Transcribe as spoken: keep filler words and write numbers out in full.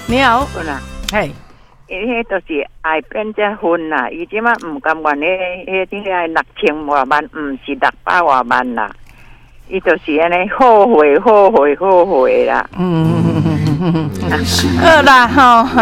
你好， 好啦， 嘿， 伊迄都是爱变这分啦，伊即马毋甘愿迄迄啲系六千外万，毋是六百外万啦。伊就是安尼后悔、后悔、后悔啦。 嗯，好啦，吼。